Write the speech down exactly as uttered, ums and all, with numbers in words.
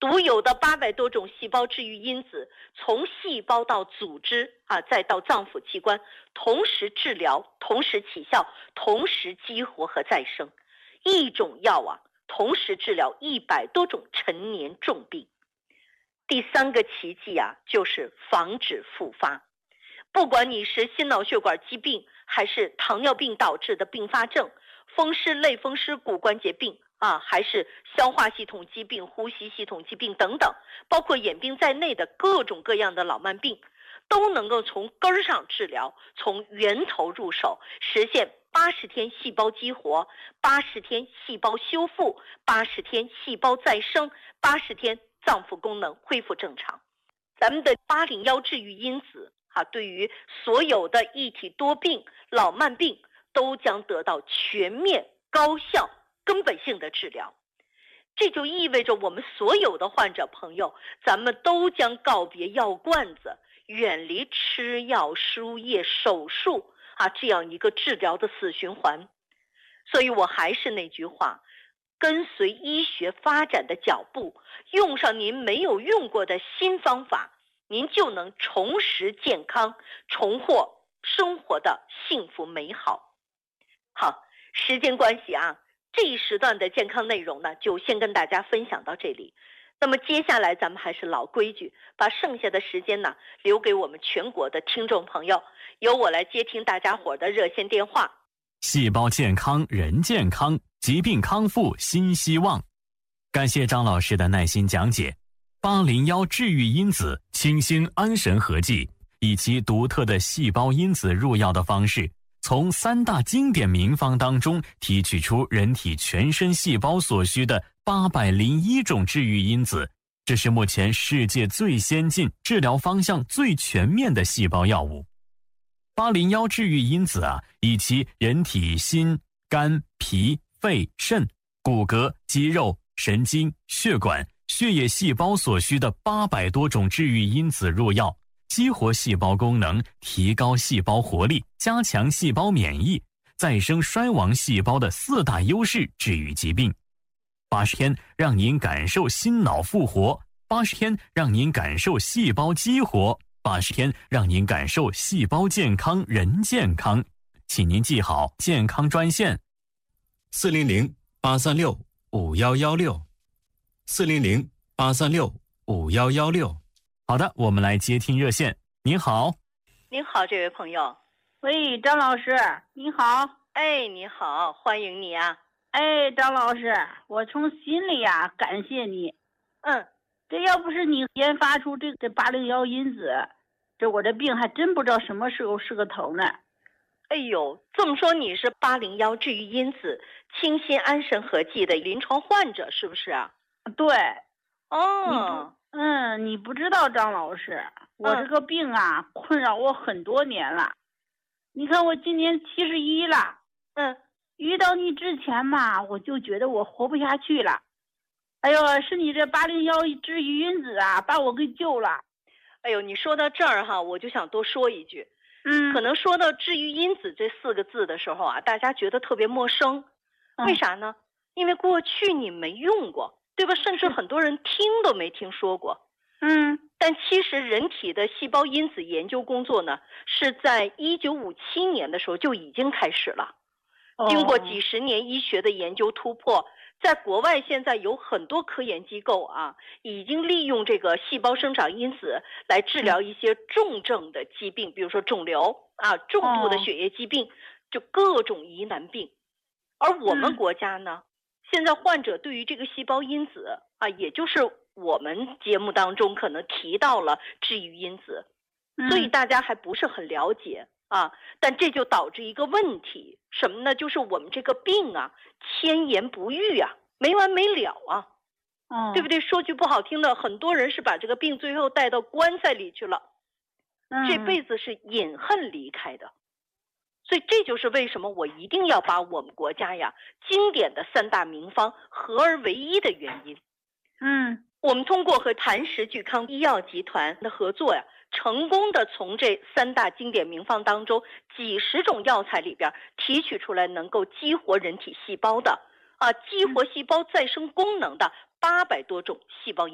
独有的八百多种细胞治愈因子，从细胞到组织啊，再到脏腑器官，同时治疗，同时起效，同时激活和再生。一种药啊，同时治疗一百多种陈年重病。第三个奇迹啊，就是防止复发。不管你是心脑血管疾病，还是糖尿病导致的并发症，风湿、类风湿、骨关节病啊，还是消化系统疾病、呼吸系统疾病等等，包括眼病在内的各种各样的老慢病，都能够从根儿上治疗，从源头入手，实现八十天细胞激活，八十天细胞修复，八十天细胞再生，八十天脏腑功能恢复正常。咱们的八零幺治愈因子啊，对于所有的一体多病、老慢病都将得到全面、高效、根本性的治疗。这就意味着我们所有的患者朋友，咱们都将告别药罐子，远离吃药、输液、手术啊这样一个治疗的死循环。所以我还是那句话，跟随医学发展的脚步，用上您没有用过的新方法，您就能重拾健康，重获生活的幸福美好。好，时间关系啊，这一时段的健康内容呢，就先跟大家分享到这里。那么接下来咱们还是老规矩，把剩下的时间呢，留给我们全国的听众朋友，由我来接听大家伙的热线电话。 细胞健康人健康，疾病康复新希望。感谢张老师的耐心讲解。八零幺治愈因子清新安神合剂，以其独特的细胞因子入药的方式，从三大经典名方当中提取出人体全身细胞所需的八百零一种治愈因子，这是目前世界最先进、治疗方向最全面的细胞药物。八零幺治愈因子啊，以其人体心、肝、脾、肺、肾、骨骼、肌肉、神经、血管、血液细胞所需的八百多种治愈因子入药，激活细胞功能，提高细胞活力，加强细胞免疫，再生衰亡细胞的四大优势，治愈疾病。八十天让您感受心脑复活，八十天让您感受细胞激活，八十天让您感受细胞健康人健康。请您记好健康专线： 四零零八三六五幺幺六，四零零八三六五幺幺六。 好的，我们来接听热线。您好。 您好，这位朋友。 喂，张老师，你好。 哎，你好，欢迎你啊。 哎，张老师，我从心里呀、啊、感谢你。 嗯， 这要不是你研发出这这八零幺因子，这我这病还真不知道什么时候是个头呢。 哎呦，这么说你是八零幺治愈因子清新安神合剂的临床患者是不是啊？ 对。 哦。 嗯，你不知道张老师，我这个病啊、嗯、困扰我很多年了。你看我今年七十一了。 嗯。 遇到你之前嘛，我就觉得我活不下去了。哎呦，是你这八零幺治愈因子啊，把我给救了。 哎呦，你说到这儿哈，我就想多说一句。 嗯。 可能说到治愈因子这四个字的时候啊，大家觉得特别陌生。为啥呢？嗯、因为过去你没用过，对吧？甚至很多人听都没听说过。 嗯。 但其实人体的细胞因子研究工作呢，是在一九五七年的时候就已经开始了。经过几十年医学的研究突破，在国外现在有很多科研机构啊，已经利用这个细胞生长因子来治疗一些重症的疾病，比如说肿瘤啊、重度的血液疾病，就各种疑难病。而我们国家呢，现在患者对于这个细胞因子啊，也就是我们节目当中可能提到了治愈因子，所以大家还不是很了解。啊，但这就导致一个问题，什么呢？就是我们这个病啊，千言不愈啊，没完没了啊， 嗯， 对不对？说句不好听的，很多人是把这个病最后带到棺材里去了， 嗯， 这辈子是饮恨离开的。所以这就是为什么我一定要把我们国家呀经典的三大名方合而为一的原因。 嗯， 我们通过和谭氏聚康医药集团的合作呀，成功的从这三大经典名方当中几十种药材里边提取出来能够激活人体细胞的啊，激活细胞再生功能的八百多种细胞